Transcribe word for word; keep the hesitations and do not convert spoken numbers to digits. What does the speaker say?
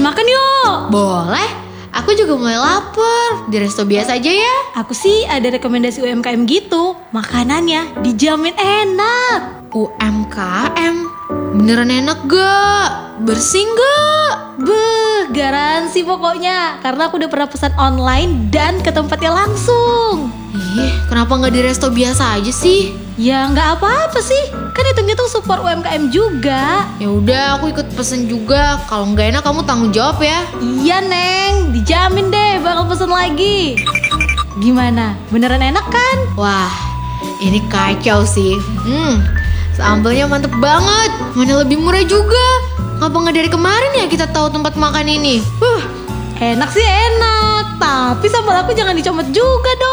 makan yuk. Boleh, aku juga mulai lapar. Di resto biasa aja ya. Aku sih ada rekomendasi U M K M gitu. Makanannya dijamin enak. U M K M? Beneran enak gak? Bersih gak? Beuh, garansi pokoknya. Karena aku udah pernah pesan online dan ke tempatnya langsung. Ih, kenapa gak di resto biasa aja sih? Ya nggak apa-apa sih. Kan hitung-hitung support U M K M juga. Ya udah, aku ikut pesen juga. Kalau nggak enak kamu tanggung jawab ya. Iya Neng, dijamin deh bakal pesen lagi. Gimana? Beneran enak kan? Wah, ini kacau sih. Hmm, sambelnya mantep banget. Mana lebih murah juga. Ngapa nggak dari kemarin ya kita tahu tempat makan ini? Huh, enak sih enak. Tapi sambal aku jangan dicomot juga dong.